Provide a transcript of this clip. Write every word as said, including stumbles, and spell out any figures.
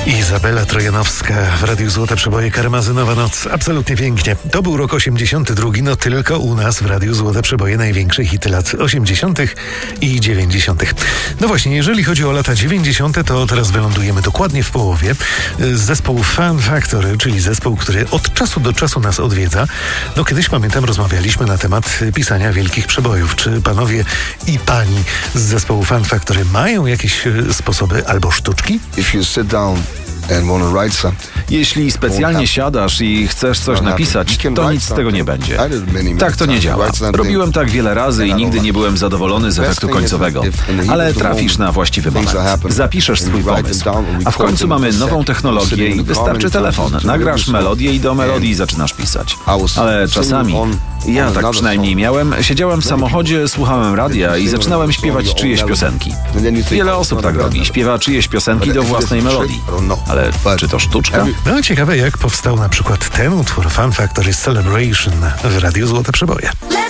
Izabela Trojanowska w Radiu Złote Przeboje, Karmazynowa Noc. Absolutnie pięknie. To był rok osiemdziesiąty drugi, no tylko u nas w Radiu Złote Przeboje największe hity lat osiemdziesiątych i dziewięćdziesiątych. No właśnie, jeżeli chodzi o lata dziewięćdziesiąte, to teraz wylądujemy dokładnie w połowie. Zespół Fun Factory, czyli zespół, który od czasu do czasu nas odwiedza. No kiedyś, pamiętam, rozmawialiśmy na temat pisania wielkich przebojów. Czy panowie i pani z zespołu Fun Factory mają jakieś sposoby albo sztuczki? If you sit down and want to write something, Jeśli specjalnie siadasz i chcesz coś napisać, to nic z tego nie będzie. Tak to nie działa. Robiłem tak wiele razy i nigdy nie byłem zadowolony z efektu końcowego. Ale trafisz na właściwy moment. Zapiszesz swój pomysł. A w końcu mamy nową technologię i wystarczy telefon. Nagrasz melodię i do melodii zaczynasz pisać. Ale czasami, ja tak przynajmniej miałem, siedziałem w samochodzie, słuchałem radia i zaczynałem śpiewać czyjeś piosenki. Wiele osób tak robi. Śpiewa czyjeś piosenki do własnej melodii. Ale czy to sztuczka? No ciekawe, jak powstał na przykład ten utwór Fun Factory Celebration w Radiu Złote Przeboje.